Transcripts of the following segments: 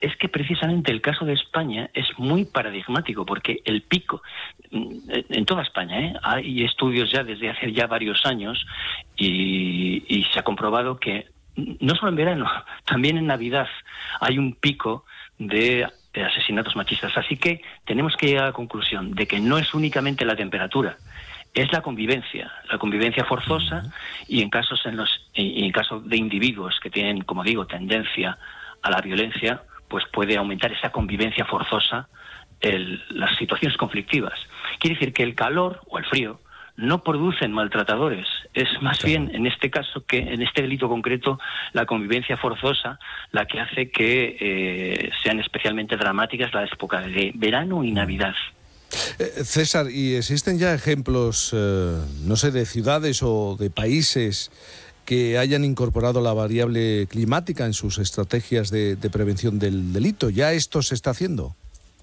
es que precisamente el caso de España es muy paradigmático, porque el pico, en toda España, hay estudios ya desde hace ya varios años y se ha comprobado que no solo en verano, también en Navidad hay un pico de asesinatos machistas. Así que tenemos que llegar a la conclusión de que no es únicamente la temperatura, es la convivencia forzosa, y en caso de individuos que tienen, como digo, tendencia a la violencia, pues puede aumentar esa convivencia forzosa las situaciones conflictivas. Quiere decir que el calor o el frío no producen maltratadores, es más bien, en este caso, que en este delito concreto, la convivencia forzosa la que hace que sean especialmente dramáticas las épocas de verano y Navidad. César, ¿y existen ya ejemplos, no sé, de ciudades o de países que hayan incorporado la variable climática en sus estrategias de prevención del delito? ¿Ya esto se está haciendo?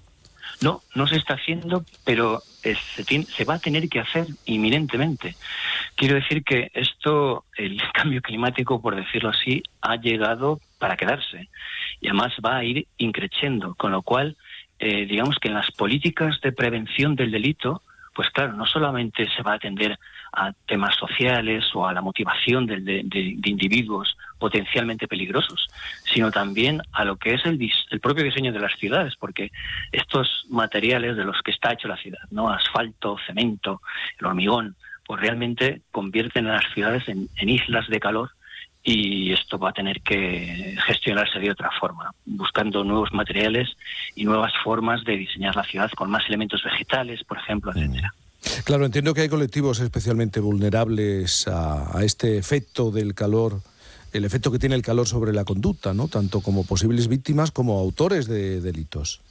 No se está haciendo, pero se va a tener que hacer inminentemente. Quiero decir que el cambio climático, por decirlo así, ha llegado para quedarse y además va a ir increciendo, con lo cual, digamos que en las políticas de prevención del delito, pues claro, no solamente se va a atender a temas sociales o a la motivación de individuos potencialmente peligrosos, sino también a lo que es el propio diseño de las ciudades, porque estos materiales de los que está hecho la ciudad, ¿no? Asfalto, cemento, el hormigón, pues realmente convierten a las ciudades en islas de calor, y esto va a tener que gestionarse de otra forma, buscando nuevos materiales y nuevas formas de diseñar la ciudad con más elementos vegetales, por ejemplo, etcétera. Claro, entiendo que hay colectivos especialmente vulnerables a este efecto del calor, el efecto que tiene el calor sobre la conducta, ¿no? Tanto como posibles víctimas como autores de delitos.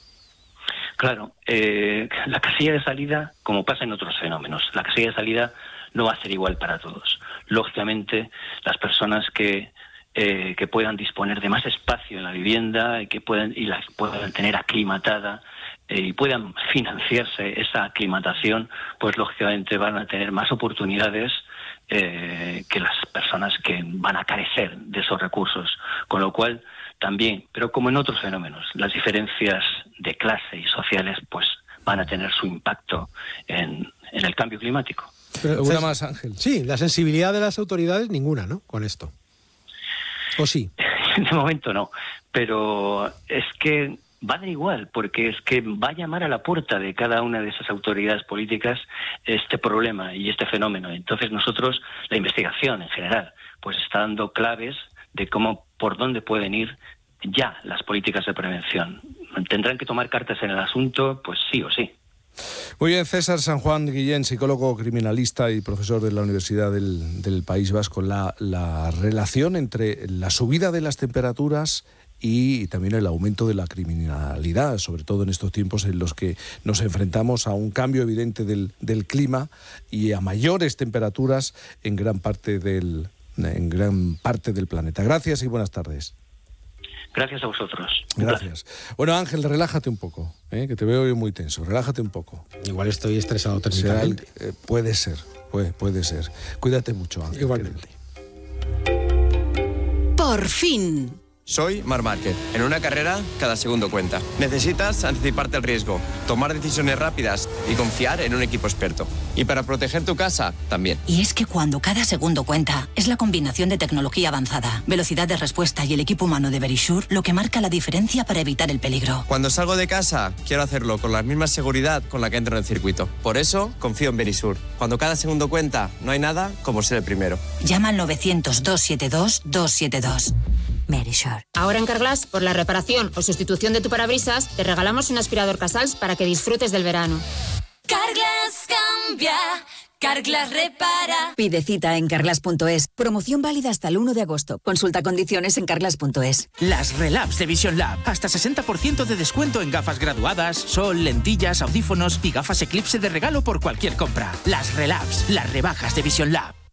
Claro, la casilla de salida, como pasa en otros fenómenos, la casilla de salida no va a ser igual para todos. Lógicamente, las personas que puedan disponer de más espacio en la vivienda y la puedan tener aclimatada y puedan financiarse esa aclimatación, pues lógicamente van a tener más oportunidades que las personas que van a carecer de esos recursos. Con lo cual, también, pero como en otros fenómenos, las diferencias de clase y sociales pues van a tener su impacto en el cambio climático. Pero, ¿Alguna más, Ángel? Sí, la sensibilidad de las autoridades, ninguna, ¿no?, con esto. ¿O sí? De momento no, pero es que va a dar igual, porque es que va a llamar a la puerta de cada una de esas autoridades políticas este problema y este fenómeno. Entonces nosotros, la investigación en general, pues está dando claves de por dónde pueden ir ya las políticas de prevención. ¿Tendrán que tomar cartas en el asunto? Pues sí o sí. Muy bien, César San Juan Guillén, psicólogo criminalista y profesor de la Universidad del País Vasco. La relación entre la subida de las temperaturas y también el aumento de la criminalidad, sobre todo en estos tiempos en los que nos enfrentamos a un cambio evidente del clima y a mayores temperaturas en gran parte del planeta. Gracias y buenas tardes. Gracias a vosotros. Gracias. Bueno, Ángel, relájate un poco, que te veo hoy muy tenso. Relájate un poco. Igual estoy estresado térmicamente. Puede ser. Cuídate mucho, Ángel. Igualmente. Por fin. Soy Marc Márquez. En una carrera, cada segundo cuenta. Necesitas anticiparte al riesgo, tomar decisiones rápidas y confiar en un equipo experto. Y para proteger tu casa, también. Y es que cuando cada segundo cuenta, es la combinación de tecnología avanzada, velocidad de respuesta y el equipo humano de Verisure lo que marca la diferencia para evitar el peligro. Cuando salgo de casa, quiero hacerlo con la misma seguridad con la que entro en el circuito. Por eso, confío en Verisure. Cuando cada segundo cuenta, no hay nada como ser el primero. Llama al 900-272-272. Verisure. Ahora en Carglass, por la reparación o sustitución de tu parabrisas, te regalamos un aspirador Casals para que disfrutes del verano. Carglass cambia, Carglass repara. Pide cita en carglass.es. Promoción válida hasta el 1 de agosto. Consulta condiciones en carglass.es. Las Relabs de Vision Lab. Hasta 60% de descuento en gafas graduadas, sol, lentillas, audífonos y gafas Eclipse de regalo por cualquier compra. Las Relabs, las rebajas de Vision Lab.